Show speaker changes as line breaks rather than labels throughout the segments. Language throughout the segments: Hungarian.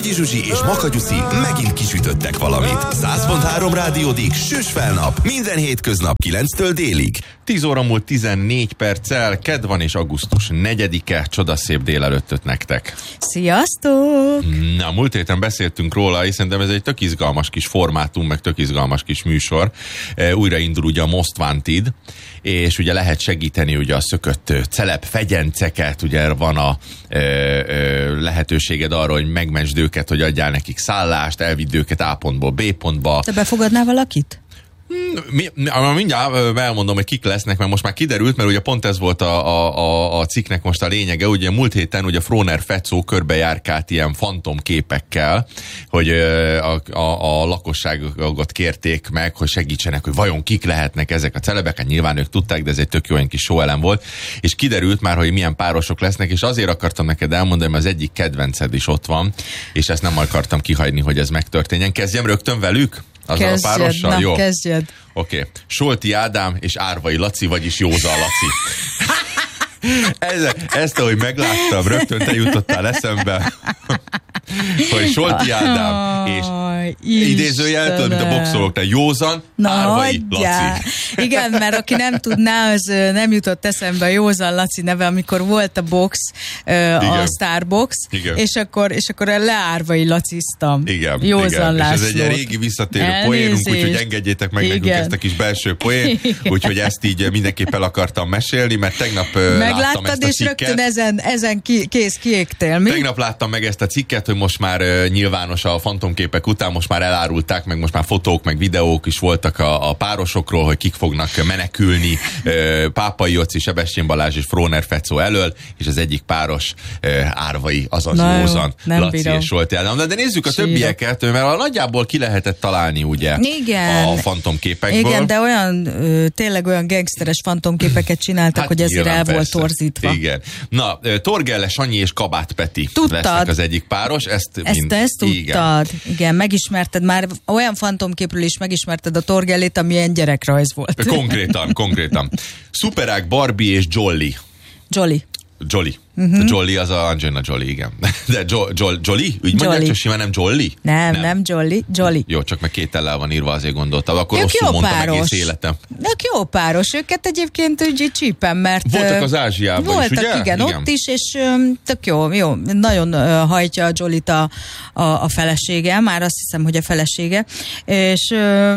Tolnai Zsuzsi és Maka Gyuszi megint kisütöttek valamit. 100.3 Rádiódik, süss fel nap, minden hétköznap 9-től délig.
10 óra múlt 14 perccel, kedd van és augusztus 4-e, csodaszép délelőttöt nektek.
Sziasztok!
Na, múlt héten beszéltünk róla, és szerintem ez egy tök izgalmas kis formátum, meg tök izgalmas kis műsor. Újraindul ugye a Most Wanted, és ugye lehet segíteni ugye a szökött celeb fegyenceket, ugye van a lehetőséged arra, hogy megmentsd őket, hogy adjál nekik szállást, elvidd őket A pontból B pontba.
Te befogadnál valakit?
Mindjárt elmondom, hogy kik lesznek, mert most már kiderült, mert ugye pont ez volt a cikknek most a lényege, ugye múlt héten ugye Froner Fecó körbejárkált ilyen fantomképekkel, hogy a lakosságot kérték meg, hogy segítsenek, hogy vajon kik lehetnek ezek a celebek, nyilván ők tudták, de ez egy tök jó olyan kis show elem volt, és kiderült már, hogy milyen párosok lesznek, és azért akartam neked elmondani, mert az egyik kedvenced is ott van, és ezt nem akartam kihagyni, hogy ez megtörténjen. Kezdjem rögtön velük? Azzal a párossal?
Na,
jó.
Kezdjed.
Oké. Solti Ádám és Árvai Laci, vagyis Józa Laci. Ezt, ahogy megláttam, rögtön te jutottál eszembe, hogy Solti Ádám és idézőjel, tudod, mint a boxolóknál, józan, Árvai Laci.
Igen, mert aki nem tudná, az nem jutott eszembe a Józan Laci neve, amikor volt a box, a Starbox, és akkor leárvai laciztam.
Igen,
Józan
igen. És ez egy
Lászlót.
régi visszatérő poénunk, úgyhogy engedjétek meg nekünk ezt a kis belső poén, úgyhogy ezt így mindenképp el akartam mesélni, mert tegnap
megláttad, és rögtön ezen kiégtél, mi?
Tegnap láttam meg ezt a cikket, hogy most már nyilvános a fantomképek után, most már elárulták, meg most már fotók, meg videók is voltak a párosokról, hogy kik fognak menekülni Pápai Joci, Sebestyén Balázs és Froner Fecó elől, és az egyik páros Árvai, azaz Józan Laci és Solti Ádám. De nézzük a többieket, mert nagyjából ki lehetett találni ugye a fantomképekből.
Igen, de olyan tényleg olyan gangsteres fantomképeket csináltak, hogy ezért el volt torzítva.
Igen. Na, Torgelle Sanyi és Kabát Peti lesznek az egyik páros. Ezt
tudtad. Igen, megismerted már, olyan fantomképről is megismerted a Torgellét, ami ilyen gyerekrajz volt.
Konkrétan. Szuperák Barbie és Jolly. Jolly. Jolly az a Angelina Jolie, igen. De Jolly? Úgy mondják, csak simán nem Jolly?
Nem Jolly. Jó,
csak meg két ellel van írva, azért gondoltam. Akkor rosszul mondtam egész életem.
Ők jó páros, őket egyébként úgy csípem, mert...
Voltak az Ázsiában is, ugye?
Voltak, igen, ott is, és tök jó. Nagyon hajtja a Jollyt a felesége, már azt hiszem, hogy a felesége, és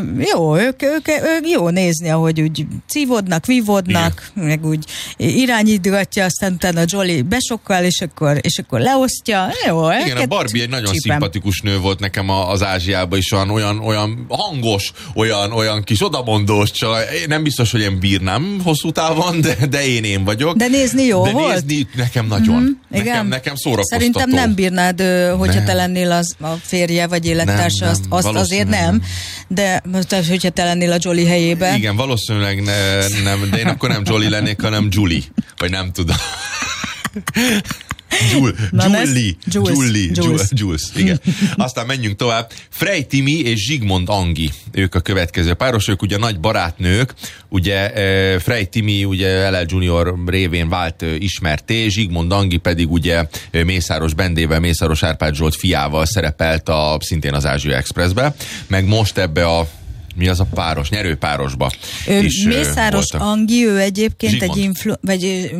ők jó nézni, ahogy úgy cívódnak, vívódnak, meg úgy irányítgatja, aztán utána a Jolly besokkal, és akkor leosztja. Jó,
igen, a Barbie egy nagyon szimpatikus nő volt nekem az Ázsiában is, olyan hangos, olyan kis odamondós, csak nem biztos, hogy én bírnám hosszú távon, de én vagyok.
De nézni jó
de
volt?
Nézni nekem nagyon. Nekem szórakoztató.
Szerintem nem bírnád, hogyha te lennél a férje, vagy élettársa, azt azért nem. De hogyha te lennél a Jolly helyében.
Igen, valószínűleg nem, de én akkor nem Jolly lennék, hanem Julie. Vagy nem tudom. Jules, igen. Aztán menjünk tovább. Frey Timi és Zsigmond Angi, ők a következő páros, ők ugye nagy barátnők, ugye Frey Timi ugye LL Junior révén vált ismerté, Zsigmond Angi pedig ugye Mészáros Bendével, Mészáros Árpád Zsolt fiával szerepelt szintén az Ázsia Expressbe, meg most ebbe mi az a páros? Nyerőpárosba.
Mészáros Angi, ő egyébként egy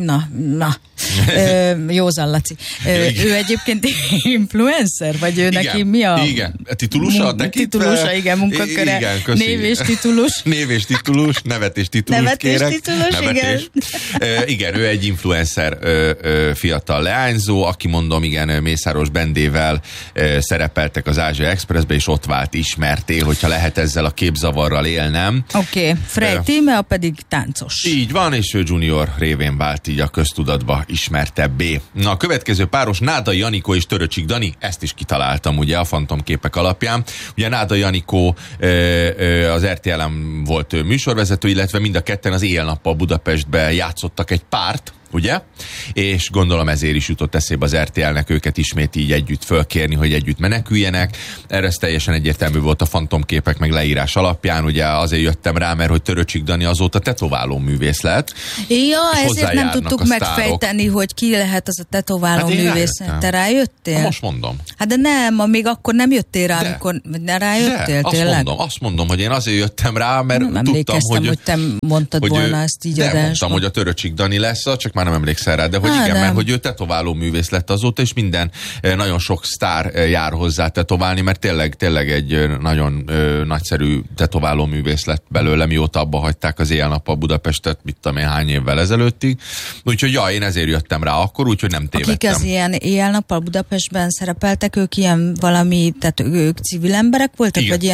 Józan Laci. Ő egyébként influencer, vagy ő igen, neki mi a...
Igen, titulusa
titulusa, igen, munkaköre. Igen, név és titulus.
Név és titulus, nevet és titulus, kérek.
Nevetés.
Igen, ő egy influencer fiatal leányzó, aki mondom, igen, Mészáros Bendével szerepeltek az Ázsia Expressbe, és ott vált ismerté, hogyha lehet ezzel a képzavarral élnem.
Oké. Frey Timi pedig táncos.
Így van, és ő Junior révén vált így a köztudatba ismertebbé. Na, a következő páros Nádai Anikó és Töröcsik Dani, ezt is kitaláltam ugye a fantomképek alapján. Ugye Nádai Anikó az RTL-en volt műsorvezető, illetve mind a ketten az éjjel-nappal Budapestbe játszottak egy párt, ugye? És gondolom ezért is jutott eszébe az RTL-nek őket ismét így együtt fölkérni, hogy együtt meneküljenek. Erre ez teljesen egyértelmű volt a fantomképek meg leírás alapján, ugye azért jöttem rá, mert hogy Töröcsik Dani azóta tetováló művész lett.
Ja, ezért nem tudtuk megfejteni, hogy ki lehet az a tetováló művész. Te rájöttél?
Most mondom.
Hát de nem, még akkor nem jöttél rá, amikor ne rájöttél, tényleg?
Azt mondom, hogy én azért jöttem rá, mert nem tudtam, hogy
te mondtad volna ezt így adásban.
Mondtam, hogy a Töröcsik Dani lesz, csak már nem emlékszel rá, de hogy igen, mert hogy ő tetováló művész lett azóta, és nagyon sok sztár jár hozzá tetoválni, mert tényleg egy nagyon nagyszerű tetováló művész lett belőle, mióta abba hagyták az éjjel-nappal Budapestet, mit tudom én, hány évvel ezelőttig. Úgyhogy én ezért jöttem rá akkor, úgyhogy nem tévedtem.
Akik az ilyen éjjel-nappal Budapestben szerepeltek, ők ilyen valami, tehát ők civil emberek voltak, igen.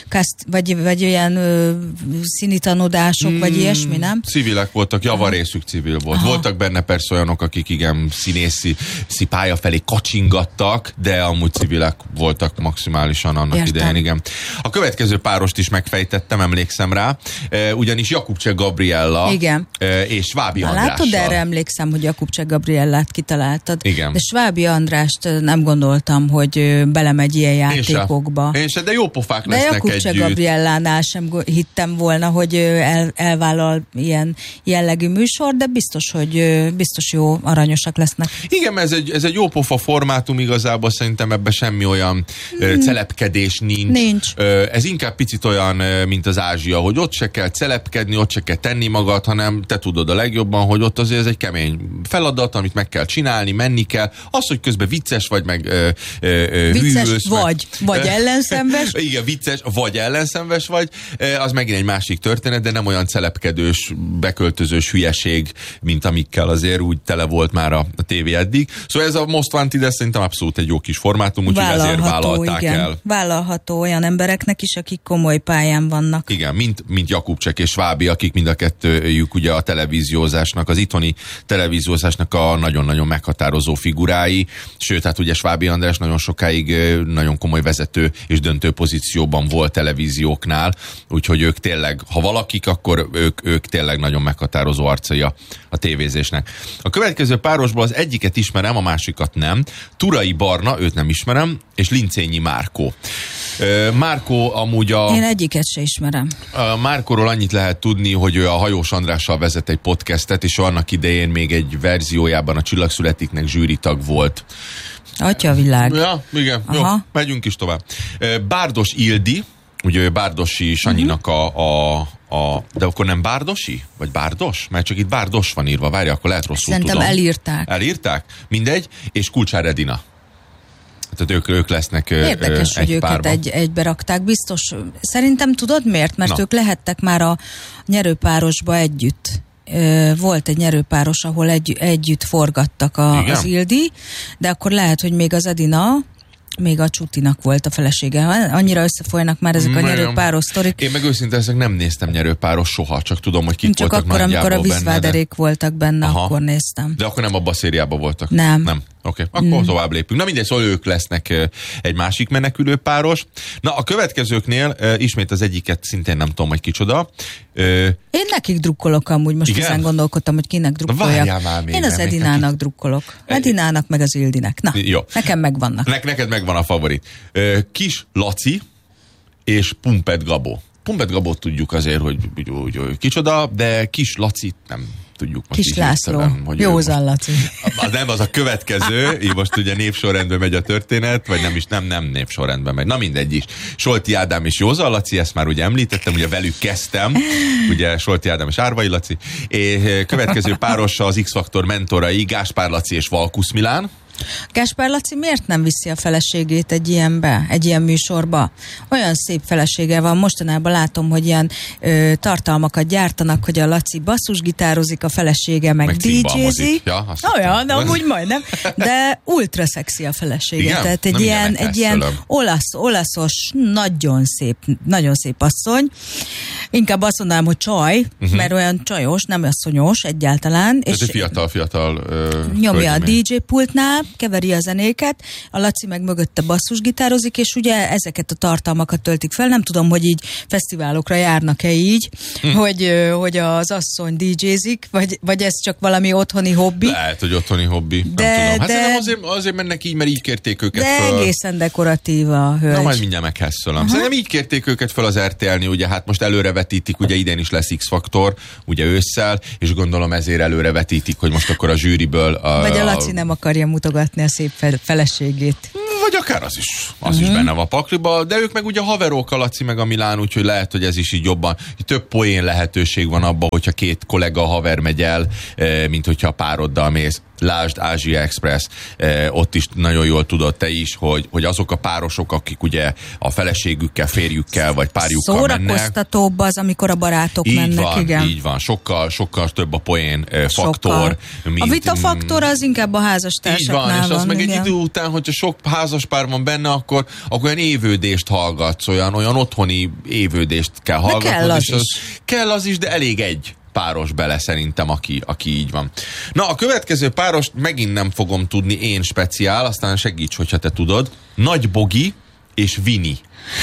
vagy ilyen színitanodások, vagy ilyesmi, nem?
Civilek voltak, javarészük civil volt. Aha. Voltak benne persze olyanok, akik igen színészi pálya felé kacsingattak, de amúgy civilek voltak maximálisan annak idején, igen. A következő párost is megfejtettem, emlékszem rá, ugyanis Jakubcsek Gabriella és Svábi Andrással.
Látod, erre emlékszem, hogy Jakubcsek Gabriellát kitaláltad.
Igen.
De Svábi Andrást nem gondoltam, hogy belemegy ilyen játékokba.
Én se, de jó pofák lesznek együtt.
De Jakubcsek Gabriellánál sem hittem volna, hogy elvállal ilyen jellegű műsor, de biztos jó, aranyosak lesznek.
Igen, ez egy jó pofa formátum, igazából szerintem ebben semmi olyan celepkedés nincs. Ez inkább picit olyan, mint az Ázsia, hogy ott se kell celepkedni, ott se kell tenni magad, hanem te tudod a legjobban, hogy ott azért ez egy kemény feladat, amit meg kell csinálni, menni kell. Az, hogy közben vicces vagy, meg
vicces
hűvös,
vagy ellenszenves.
Igen, vicces, vagy ellenszenves vagy, az megint egy másik történet, de nem olyan celepkedős, beköltözős hülyeség, mint amikkel azért úgy tele volt már a tévé eddig. Szóval ez a Most Wanted, ez szerintem abszolút egy jó kis formátum, úgyhogy ezért vállalták el.
Vállalható olyan embereknek is, akik komoly pályán vannak.
Igen, mint Jakubcsek és Svábi, akik mind a kettőjük ugye a televíziózásnak, az itthoni televíziózásnak a nagyon-nagyon meghatározó figurái, sőt, hát ugye Svábi András nagyon sokáig nagyon komoly vezető és döntő pozícióban volt televízióknál, úgyhogy ők tényleg, ha valakik, akkor ők tényleg nagyon meghatározó arcai a tévézésnek. A következő párosból az egyiket ismerem, a másikat nem. Turai Barna, őt nem ismerem, és Lincényi Márkó. Márkó amúgy
Én egyiket se ismerem.
Márkóról annyit lehet tudni, hogy ő a Hajós Andrással vezet egy podcastet, és annak idején még egy verziójában a Csillagszületiknek zsűritag volt.
Atyavilág.
Ja, igen. Aha. Jó, megyünk is tovább. Bárdos Ildi, ugye Bárdosi Sanyinak de akkor nem Bárdosi? Vagy Bárdos? Mert csak itt Bárdos van írva. Várja, akkor lehet rosszul
Szerintem
tudom.
elírták.
Elírták? Mindegy. És Kulcsár Edina. Tehát ők lesznek
érdekes, hogy őket egybe rakták. Biztos. Szerintem tudod miért? Mert ők lehettek már a nyerőpárosba együtt. Volt egy nyerőpáros, ahol együtt forgattak az Ildi, de akkor lehet, hogy még az Edina, még a Csutinak volt a felesége. Annyira összefolynak már ezek a nyerőpáros sztorik.
Én meg őszintén ezek nem néztem nyerőpáros soha, csak tudom, hogy kik voltak
nagyjából benne. Csak akkor, amikor a Viszváderék voltak benne, akkor néztem.
De akkor nem abban a szériában voltak?
Nem.
Oké, akkor tovább lépünk. Na mindegy, szóval ők lesznek egy másik menekülő páros. Na a következőknél ismét az egyiket szintén nem tudom, hogy kicsoda.
Én nekik drukkolok amúgy, most ezen gondolkodtam, hogy kinek drukkoljak. Én az Edinának drukkolok. Edinának meg az Ildinek. Na, jó. Nekem megvannak.
Neked megvan a favorit. Kis Laci és Pumpet Gabó. Pumpet Gabót tudjuk azért, hogy kicsoda, de Kis Lacit nem tudjuk most.
Kis László, Józan Laci.
Nem, az a következő, így most ugye névsorrendben megy a történet, vagy nem névsorrendben megy. Na mindegy is. Solti Ádám és Józan Laci, ezt már ugye említettem, ugye velük kezdtem, ugye Solti Ádám és Árvai Laci. Következő párosa az X-Faktor mentorai, Gáspár Laci és Valkusz Milán.
Gáspár Laci miért nem viszi a feleségét egy ilyen műsorba? Olyan szép felesége van, mostanában látom, hogy ilyen tartalmakat gyártanak, hogy a Laci basszusgitározik, a felesége meg DJ-zik.
Ja,
olyan, amúgy majdnem. De ultra szexi a felesége. Igen? Tehát egy ilyen olaszos, nagyon szép asszony. Inkább azt mondanám, hogy csaj, mert olyan csajos, nem asszonyos egyáltalán.
Ez egy fiatal
nyomja a DJ pultnál, keveri a zenéket, a Laci meg mögötte basszusgitározik, és ugye ezeket a tartalmakat töltik fel. Nem tudom, hogy így fesztiválokra járnak-e így, hogy az asszony DJ-zik, vagy ez csak valami otthoni hobbi.
Lehet, hogy otthoni hobbi. Nem tudom. Hát szerintem azért mennek így, mert így kérték őket föl.
De egészen dekoratív a hölgy.
Na, majd mindjárt megheszölöm. Szerintem így kérték őket fel az RTL-ni, ugye hát most előrevetítik, ugye idén is lesz X-faktor, ugye ősszel, és gondolom ezért előrevetítik, hogy most akkor a zsűriből...
Vagy a Laci nem akarja mutogatni a szép feleségét.
Vagy akár az is benne van a pakliba, de ők meg ugye haverok, a Laci meg a Milán, úgyhogy lehet, hogy ez is így jobban, több poén lehetőség van abban, hogyha két kollega haver megy el, mint hogyha pároddal mész. Lásd Ázsia Express, ott is nagyon jól tudod te is, hogy azok a párosok, akik ugye a feleségükkel, férjükkel, vagy párjukkal mennek.
Szórakoztatóbb az, amikor a barátok
így
mennek,
van,
igen.
Így van, sokkal több a poén faktor.
A vita faktor az inkább a házastársaknál van.
Így van, és az meg
igen.
egy idő után, hogyha sok házaspár van benne, akkor olyan évődést hallgatsz, olyan otthoni évődést kell hallgatnod. Kell az is, de elég egy páros bele szerintem, aki így van. Na, a következő párost megint nem fogom tudni én speciál, aztán segíts, hogyha te tudod. Nagy Bogi és Vini.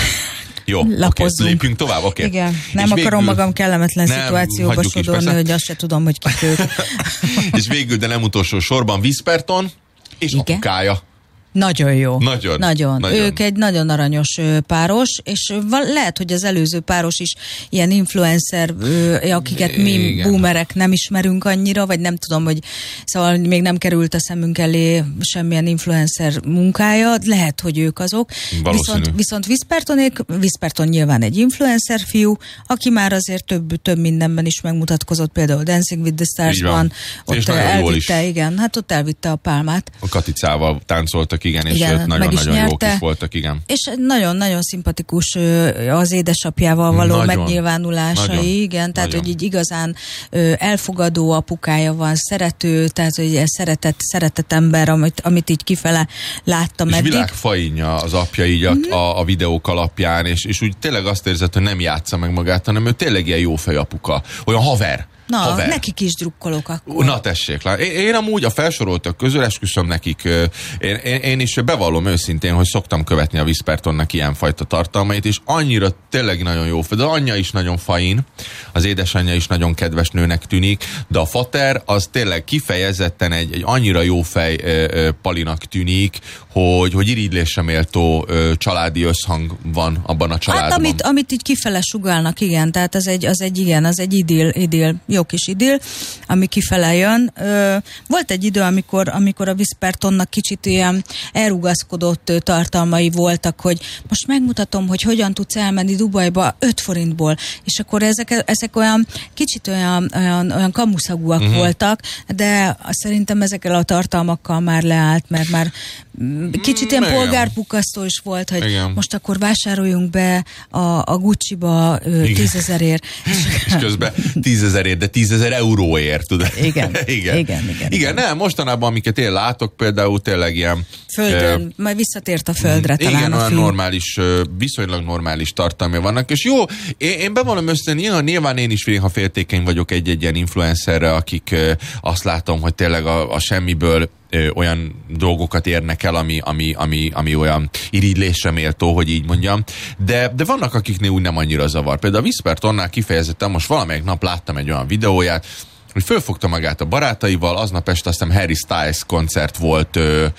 Jó, oké, lépjünk tovább, oké.
Igen, nem akarom magam kellemetlen szituációba sodorni, hogy azt se tudom, hogy kik ők.
És végül, de nem utolsó sorban, Wiszperton és apukája.
Nagyon jó.
Nagyon.
Ők egy nagyon aranyos páros, és lehet, hogy az előző páros is ilyen influencer, akiket mi boomerek nem ismerünk annyira, vagy nem tudom, hogy szóval még nem került a szemünk elé semmilyen influencer munkája, lehet, hogy ők azok. Viszont Wiszperton nyilván egy influencer fiú, aki már azért több mindenben is megmutatkozott, például Dancing with the Stars-ban. Ott elvitte, igen, hát ott elvitte a pálmát.
A Katicával táncoltak, igen, és nagyon-nagyon jók is voltak, igen.
És nagyon-nagyon szimpatikus az édesapjával való megnyilvánulásai, igen, tehát hogy így igazán elfogadó apukája van, szerető, tehát hogy szeretett ember, amit így kifele láttam
és
eddig.
És világfainja az apja így a videók alapján, és úgy tényleg azt érzed, hogy nem játsza meg magát, hanem ő tényleg ilyen jófej apuka, olyan haver.
Nekik is drukkolok akkor.
Na tessék, én amúgy a felsoroltak közül esküszöm nekik, én is bevallom őszintén, hogy szoktam követni a Wiszpertonnak ilyenfajta tartalmait, és annyira tényleg nagyon jó fej, de anyja is nagyon fain, az édesanyja is nagyon kedves nőnek tűnik, de a fater az tényleg kifejezetten egy annyira jó fej palinak tűnik, hogy irigylésre méltó családi összhang van abban a családban.
Hát amit így kifele sugálnak, igen, tehát az egy idill, jó kis idill, ami kifele jön. Volt egy idő, amikor a Wiszpertonnak kicsit ilyen elrugaszkodott tartalmai voltak, hogy most megmutatom, hogy hogyan tudsz elmenni Dubajba 5 forintból, és akkor ezek olyan kicsit olyan kamuszagúak voltak, de szerintem ezekkel a tartalmakkal már leállt, mert már kicsit ilyen polgárpukasztó is volt, hogy most akkor vásároljunk be a Gucci-ba 10 000-ért.
És közben 10 000-ért, de 10 000 euróért, tudod? Igen, nem, mostanában, amiket én látok, például tényleg ilyen...
Földön, majd visszatért a földre talán
igen,
a
olyan
film.
normális, viszonylag normális tartalmai vannak, és jó, én bevallom össze, nyilván én is néha féltékeny vagyok egy ilyen influencerre, akik azt látom, hogy tényleg a semmiből olyan dolgokat érnek el, ami olyan irigylésre méltó, hogy így mondjam. De vannak, akiknél úgy nem annyira zavar. Például a Wiszpertonnál kifejezetten most valamelyik nap láttam egy olyan videóját, hogy fölfogta magát a barátaival, aznap este azt hiszem Harry Styles koncert volt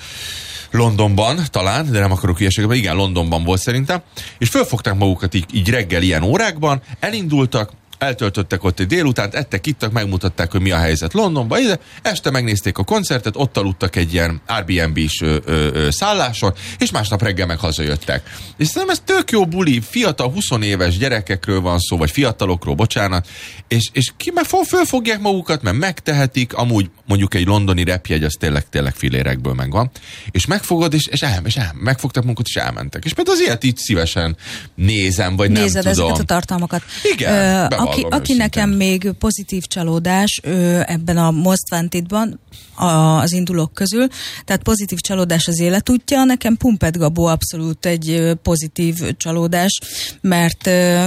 Londonban talán, de nem akarok hülyeségben, igen, Londonban volt szerintem, és fölfogták magukat így reggel ilyen órákban, elindultak, eltöltöttek ott egy délutánt, ettek, ittak, megmutatták, hogy mi a helyzet Londonban, este megnézték a koncertet, ott aludtak egy ilyen Airbnb-s szálláson, és másnap reggel meg hazajöttek. És szerintem ez tök jó buli, fiatal, 20 éves gyerekekről van szó, vagy fiatalokról, bocsánat, és ki meg fölfogják magukat, mert megtehetik, amúgy mondjuk egy londoni repjegy, az tényleg filérekből megvan, és megfogod, és megfogtak magukat, és elmentek. És például az ilyet így szívesen nézem, vagy nem tudom.
Ezeket a tartalmakat.
Igen,
aki nekem még pozitív csalódás ebben a Most Wanted-ban, az indulók közül, tehát pozitív csalódás az életútja, nekem Pumped Gabó abszolút egy pozitív csalódás, mert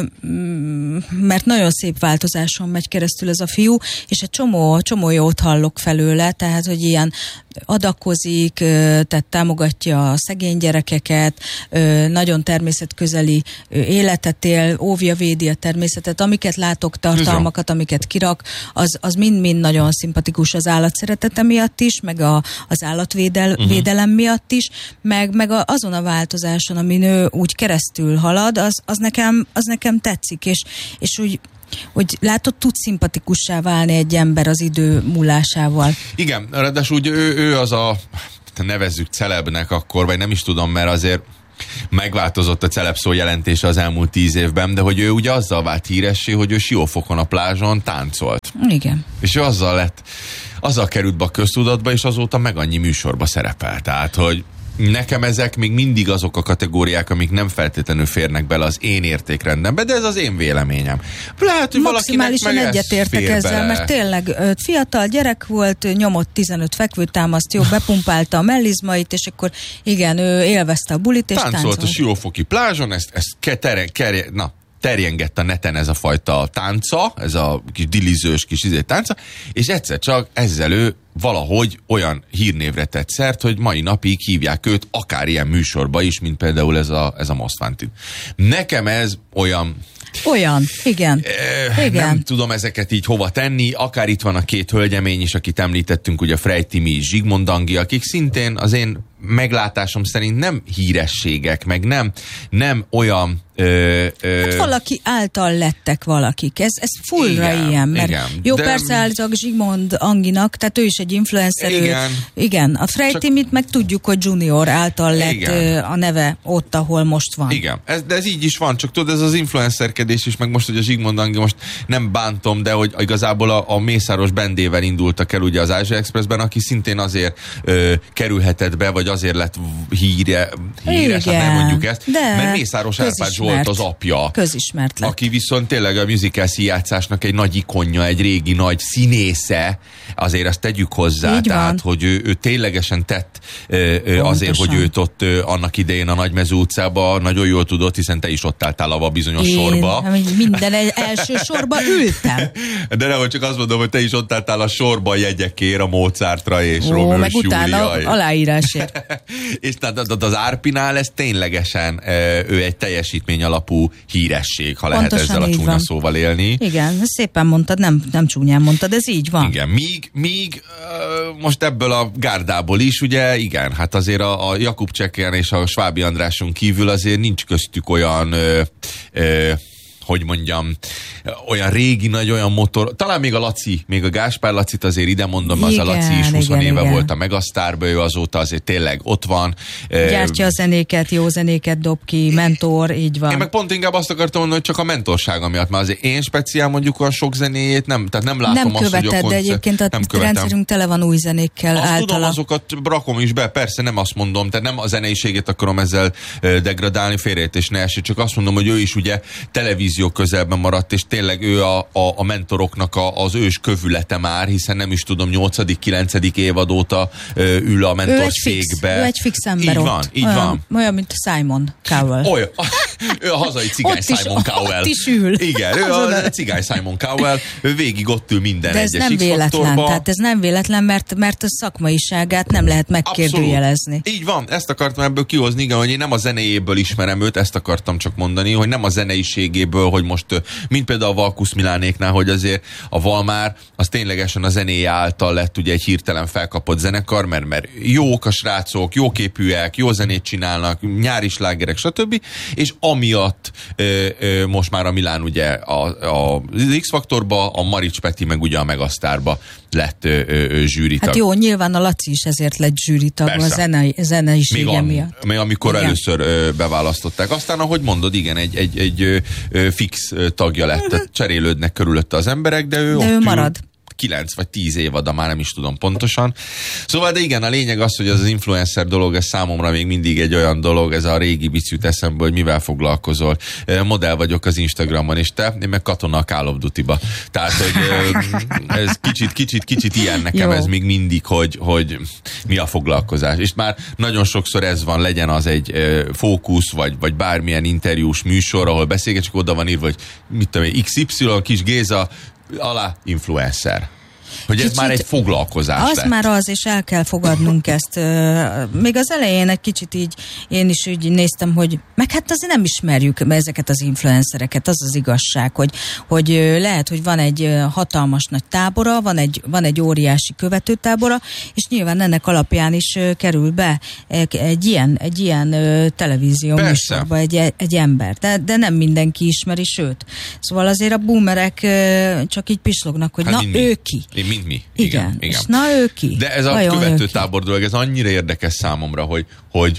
nagyon szép változáson megy keresztül ez a fiú, és egy csomó jót hallok felőle, tehát, hogy ilyen adakozik, tehát támogatja a szegény gyerekeket, nagyon természetközeli életet él, óvja, védi a természetet, amiket látok, tartalmakat, amiket kirak, az mind-mind nagyon szimpatikus az állatszeretete miatt is, meg az állatvédelem miatt is, meg azon a változáson, amin ő úgy keresztül halad, az nekem tetszik, és hogy látod, tud szimpatikussá válni egy ember az idő múlásával.
Igen, ráadásul ő az nevezzük celebnek akkor, vagy nem is tudom, mert azért megváltozott a celeb szó jelentése az elmúlt 10 évben, de hogy ő ugye azzal vált híressé, hogy ő Siófokon a plázson táncolt.
Igen.
És ő azzal került be a köztudatba, és azóta meg annyi műsorba szerepel. Tehát, hogy nekem ezek még mindig azok a kategóriák, amik nem feltétlenül férnek bele az én értékrendembe, de ez az én véleményem. Lehet, hogy
maximálisan egyetértek ezzel, mert tényleg fiatal gyerek volt, nyomott 15 fekvőtámaszt, jó, bepumpálta a mellizmait, és akkor igen, ő élvezte a bulit, és táncolt igen.
Nem tudom ezeket így hova tenni, akár itt van a két hölgyemény is, akit említettünk, ugye Frey Timi, Zsigmond Angi, akik szintén az én meglátásom szerint nem hírességek, meg nem olyan
hát valaki által lettek valakik. Ez fullra ilyen, mert
igen,
jó, persze állítok Zsigmond Anginak, tehát ő is egy influencer. Igen, a Frey Timit meg tudjuk, hogy Junior által lett a neve ott, ahol most van.
Igen, de ez így is van, csak tudod, ez az influencerkedés is, meg most, hogy a Zsigmond Angi, most nem bántom, de hogy igazából a Mészáros Bendével indultak el ugye az Ázsia Expressben, aki szintén azért kerülhetett be, vagy azért lett híres, hát nem mondjuk ezt, mert Mészáros Árpád Zsolt az apja.
Közismert lett.
Aki viszont tényleg a musical színjátszásnak egy nagy ikonja, egy régi nagy színésze, azért ezt tegyük hozzá, így tehát, van. Hogy ő ténylegesen tett azért, hogy őt ott annak idején a Nagymező utcába nagyon jól tudott, hiszen te is ott álltál a bizonyos sorba.
Minden első sorba ültem.
De nehogy csak azt mondom, hogy te is ott álltál a sorba a jegyekért, a Mozartra és Romeo és
meg utána aláírásért.
És tehát az Árpinál ez ténylegesen ő egy teljesítmény alapú híresség, ha lehet pontosan ezzel a csúnya szóval élni.
Igen, szépen mondtad, nem csúnyán mondtad, ez így van.
Igen, míg most ebből a gárdából is, ugye, igen, hát azért a Jakub Cseken és a Svábi Andráson kívül azért nincs köztük olyan hogy mondjam, olyan régi, nagy, olyan motor, talán még a Laci, még a Gáspár Lacit azért ide mondom, az a Laci is 20 éve volt a Megasztárba, ő azóta azért tényleg ott van.
Gyártja a zenéket, jó zenéket dob ki, mentor, így van.
Én meg pont inkább azt akartam mondani, hogy csak a mentorsága miatt, mert azért én speciál mondjuk a sok zenéjét tehát nem látom
nem azt, követed, hogy a de egyébként a rendszerünk tele van új zenékkel
azt
általa.
Tudom, azokat rakom is be, persze nem azt mondom, tehát nem a zeneiségét akarom ezzel degradálni, félreértés ne esik, csak azt mondom, hogy ő is ugye televízió közelben maradt, és tényleg ő a mentoroknak az ős kövülete már, hiszen nem is tudom, 8.-9. évad óta ül a mentorségbe.
Ő egy fix ember
így van.
Olyan, mint Simon Cowell.
Olyan. Ő a hazai cigány Simon Cowell.
Ott is ül.
Igen, ő a cigány Simon Cowell, ő végig ott ül minden
de ez
egyes
nem véletlen, tehát ez nem véletlen, mert a szakmaiságát nem lehet megkérdőjelezni.
Abszolút. Így van, ezt akartam ebből kihozni, igen, hogy én nem a zenéjéből ismerem őt, ezt akartam csak mondani, hogy nem a zeneiségéből, hogy most, mint például a Valkusz Milánéknál, hogy azért a Valmár az ténylegesen a zenéje által lett ugye egy hirtelen felkapott zenekar, mert jók a srácok, jóképűek, jó zenét csinálnak, nyári slágerek, stb. És amiatt most már a Milán ugye a X-faktorba, a Marics Peti meg ugye a Megasztárba lett zsűritag.
Hát jó, nyilván a Laci is ezért lett zsűritag a zeneisége miatt.
Még amikor először beválasztották. Aztán, ahogy mondod, igen, egy fix tagja lett, tehát cserélődnek körülötte az emberek, de ő
marad.
9 vagy 10 évada, már nem is tudom pontosan. Szóval, de igen, a lényeg az, hogy az influencer dolog, ez számomra még mindig egy olyan dolog, ez a régi vicc jut eszembe, hogy mivel foglalkozol. Modell vagyok az Instagramon, és én meg katona a Call of Duty-ba. Tehát, hogy ez kicsit ilyen nekem ez még mindig, hogy mi a foglalkozás. És már nagyon sokszor ez van, legyen az egy fókusz, vagy bármilyen interjús műsor, ahol beszélget, csak oda van írva, hogy mit tudom, XY, kis Géza, alá influencer. Hogy ez már egy foglalkozás
az
lett.
már az, és el kell fogadnunk ezt. Még az elején egy kicsit így, én is úgy néztem, hogy meg hát azért nem ismerjük ezeket az influencereket, az az igazság, hogy lehet, hogy van egy hatalmas nagy tábora, van egy óriási követőtábora, és nyilván ennek alapján is kerül be egy ilyen televízió műsorba egy ember. De nem mindenki ismeri, sőt. Szóval azért a boomerek csak így pislognak, hogy hát ő ki.
Mint mi.
Igen. És na ő ki.
De ez a követőtábor dolog, ez annyira érdekes számomra, hogy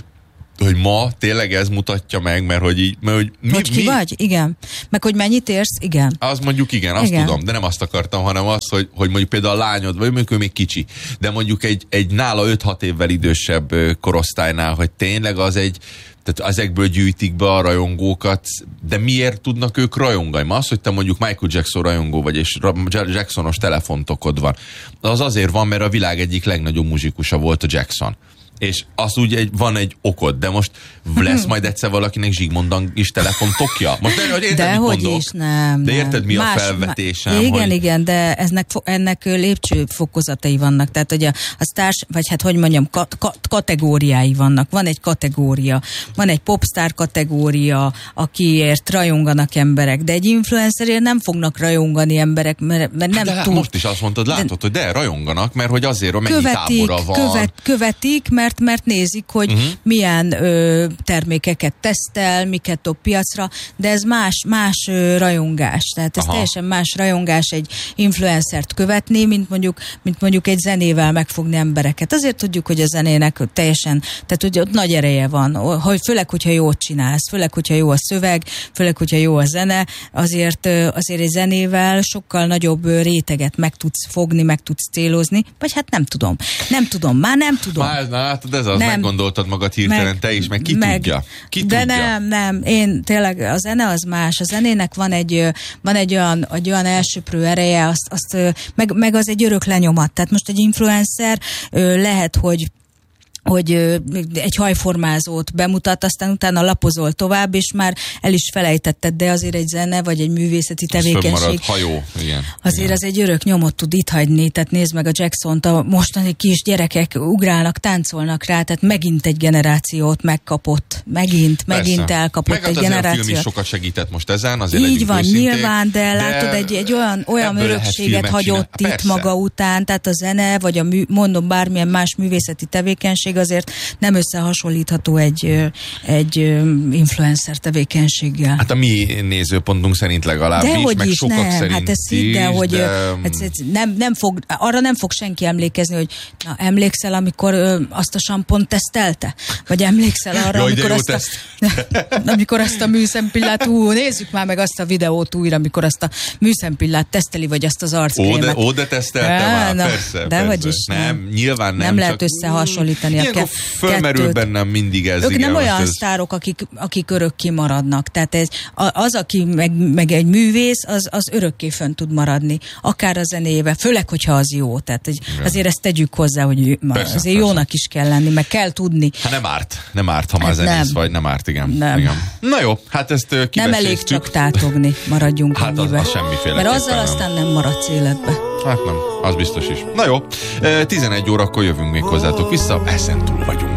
ma tényleg ez mutatja meg, mert hogy
ki vagy? Igen. Meg hogy mennyit érsz? Igen.
Az mondjuk igen, azt tudom, de nem azt akartam, hanem azt, hogy mondjuk például a lányod, vagy mondjuk ő még kicsi, de mondjuk egy nála 5-6 évvel idősebb korosztálynál, hogy tényleg tehát ezekből gyűjtik be a rajongókat, de miért tudnak ők rajongani? Ma az, hogy te mondjuk Michael Jackson rajongó vagy, és Jacksonos telefontokod van, az azért van, mert a világ egyik legnagyobb muzsikusa volt a Jackson. És az úgy van egy okod, de most lesz majd egyszer valakinek Zsigmondan is telefontokja? Most
dehogy is, nem.
De érted, mi a felvetésem?
Igen, de ennek lépcsőfokozatai vannak. Tehát, hogy a sztárs, vagy hát hogy mondjam, kategóriái vannak. Van egy kategória. Van egy popstar kategória, akiért rajonganak emberek, de egy influencerért nem fognak rajongani emberek, mert nem
de most is azt mondtad, látod, hogy rajonganak, mert hogy azért mennyi tábora van.
Követik, mert nézik, hogy milyen termékeket tesztel, miket dob piacra, de ez más rajongás. Tehát ez teljesen más rajongás egy influencert követni, mint mondjuk egy zenével megfogni embereket. Azért tudjuk, hogy a zenének teljesen, tehát hogy ott nagy ereje van, hogy főleg, hogyha jót csinálsz, főleg, hogyha jó a szöveg, főleg, hogyha jó a zene, azért egy zenével sokkal nagyobb réteget meg tudsz fogni, meg tudsz célozni, vagy hát nem tudom.
Hát ez az, meggondoltad magad hirtelen te is, meg ki tudja?
De nem, én tényleg, a zene az más, a zenének van egy olyan elsöprő ereje, meg az egy örök lenyomat. Tehát most egy influencer lehet, hogy egy hajformázót bemutat, aztán utána lapozol tovább, és már el is felejtetted, de azért egy zene, vagy egy művészeti tevékenység.
Hajó, igen.
Azért az egy örök nyomot tud itt hagyni, tehát nézd meg a Jacksont, a mostani kis gyerekek ugrálnak, táncolnak rá, tehát megint egy generációt megkapott, megint elkapott egy generációt. Meg a film is sokat
segített most ezen, azért
így van, nyilván, de látod, egy olyan örökséget hagyott itt maga után, tehát a zene, vagy mondom bármilyen más művészeti tevékenység azért nem összehasonlítható egy influencer tevékenységgel.
Hát a mi nézőpontunk szerint legalábbis, meg sokak szerint
hát ez így, de hogy arra nem fog senki emlékezni, hogy na, emlékszel, amikor azt a sampont tesztelte? Vagy emlékszel arra, amikor azt a műszempillát, nézzük már meg azt a videót újra, amikor azt a műszempillát teszteli, vagy azt az arckrémet.
Ó, de tesztelte már, persze.
De hogy is
nem. Nyilván nem
lehet összehasonlítani.
Ilyenkor fölmerül bennem mindig ez.
Ők nem olyan sztárok, akik örökké maradnak. Tehát az, aki meg egy művész, az örökké fönn tud maradni. Akár a zenével, főleg, hogyha az jó. Tehát azért ezt tegyük hozzá, hogy azért jónak is kell lenni, meg kell tudni.
Hát nem árt, ha már zenész vagy, nem árt, igen. Na jó, hát ezt kiveséztük.
Nem elég csak tátogni, maradjunk ennyibe.
Hát az semmiféle.
Mert azzal aztán nem maradsz életbe.
Hát nem, az biztos is. Na jó, 11 órakor jövünk még hozzátok vissza, ezen túl vagyunk.